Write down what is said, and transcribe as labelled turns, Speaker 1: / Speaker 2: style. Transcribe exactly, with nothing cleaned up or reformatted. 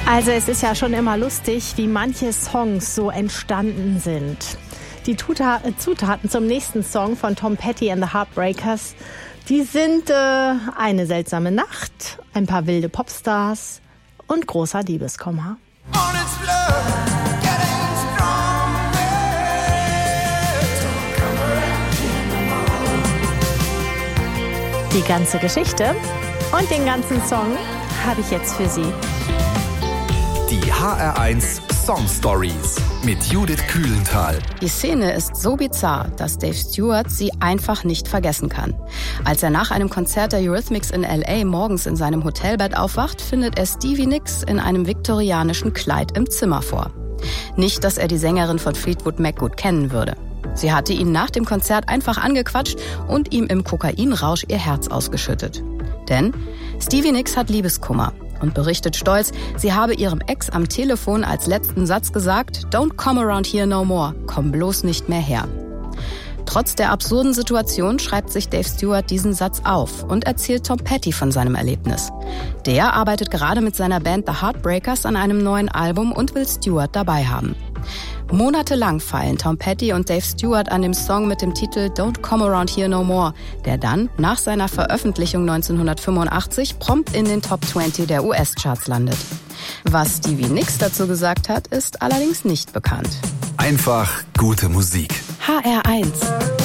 Speaker 1: Also es ist ja schon immer lustig, wie manche Songs so entstanden sind. Die Tuta- äh, Zutaten zum nächsten Song von Tom Petty and the Heartbreakers, die sind äh, eine seltsame Nacht, ein paar wilde Popstars und großer Liebeskummer. Die ganze Geschichte und den ganzen Song habe ich jetzt für Sie.
Speaker 2: Die H R eins Song Stories mit Judith Kühlenthal.
Speaker 3: Die Szene ist so bizarr, dass Dave Stewart sie einfach nicht vergessen kann. Als er nach einem Konzert der Eurythmics in L A morgens in seinem Hotelbett aufwacht, findet er Stevie Nicks in einem viktorianischen Kleid im Zimmer vor. Nicht, dass er die Sängerin von Fleetwood Mac gut kennen würde. Sie hatte ihn nach dem Konzert einfach angequatscht und ihm im Kokainrausch ihr Herz ausgeschüttet. Denn Stevie Nicks hat Liebeskummer und berichtet stolz, sie habe ihrem Ex am Telefon als letzten Satz gesagt, "Don't come around here no more, komm bloß nicht mehr her." Trotz der absurden Situation schreibt sich Dave Stewart diesen Satz auf und erzählt Tom Petty von seinem Erlebnis. Der arbeitet gerade mit seiner Band The Heartbreakers an einem neuen Album und will Stewart dabei haben. Monatelang feilen Tom Petty und Dave Stewart an dem Song mit dem Titel Don't Come Around Here No More, der dann nach seiner Veröffentlichung neunzehnhundertfünfundachtzig prompt in den Top zwanzig der U S-Charts landet. Was Stevie Nicks dazu gesagt hat, ist allerdings nicht bekannt.
Speaker 2: Einfach gute Musik.
Speaker 3: H R eins